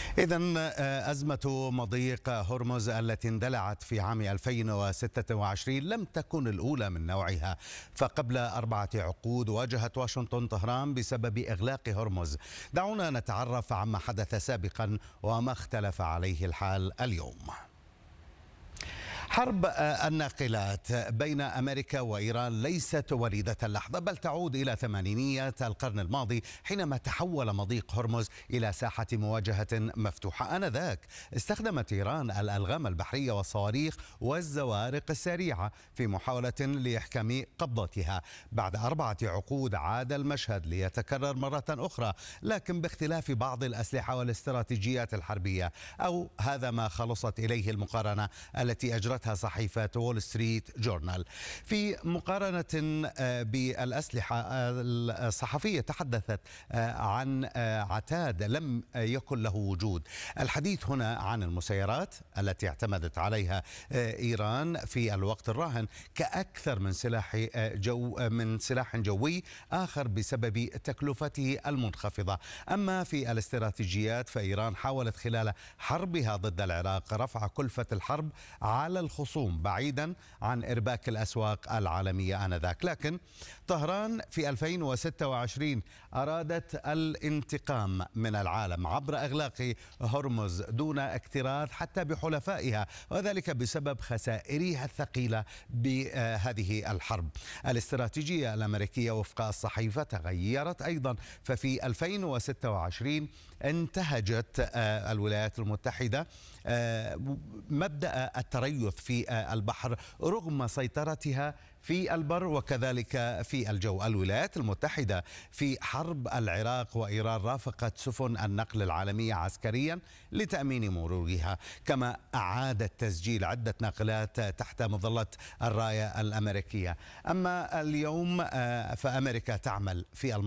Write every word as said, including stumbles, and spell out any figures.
إذن أزمة مضيق هرمز التي اندلعت في عام ألفين وستة وعشرين لم تكن الأولى من نوعها، فقبل أربعة عقود واجهت واشنطن طهران بسبب إغلاق هرمز. دعونا نتعرف عما حدث سابقا وما اختلف عليه الحال اليوم. حرب الناقلات بين أمريكا وإيران ليست وليدة اللحظة، بل تعود إلى ثمانينيات القرن الماضي حينما تحول مضيق هرمز إلى ساحة مواجهة مفتوحة. آنذاك استخدمت إيران الألغام البحرية والصواريخ والزوارق السريعة في محاولة لإحكام قبضتها. بعد أربعة عقود عاد المشهد ليتكرر مرة أخرى، لكن باختلاف بعض الأسلحة والاستراتيجيات الحربية، أو هذا ما خلصت إليه المقارنة التي أجرتها صحيفة وول ستريت جورنال. في مقارنة بالأسلحة، الصحفية تحدثت عن عتاد لم يكن له وجود. الحديث هنا عن المسيرات التي اعتمدت عليها إيران في الوقت الراهن كأكثر من سلاح جو من سلاح جوي آخر بسبب تكلفته المنخفضة. أما في الاستراتيجيات فإيران حاولت خلال حربها ضد العراق رفع كلفة الحرب على الخصوم بعيدا عن إرباك الأسواق العالمية آنذاك. لكن طهران في ألفين وستة وعشرين أرادت الانتقام من العالم عبر إغلاق هرمز دون اكتراث حتى بحلفائها، وذلك بسبب خسائرها الثقيلة بهذه الحرب. الاستراتيجية الأمريكية وفق الصحيفة تغيرت أيضا، ففي ألفين وستة وعشرين انتهجت الولايات المتحدة مبدأ التريث في البحر رغم سيطرتها في البر وكذلك في الجو. الولايات المتحدة في حرب العراق وإيران رافقت سفن النقل العالمية عسكريا لتأمين مرورها، كما أعادت تسجيل عدة ناقلات تحت مظلة الراية الأمريكية. أما اليوم فأمريكا تعمل في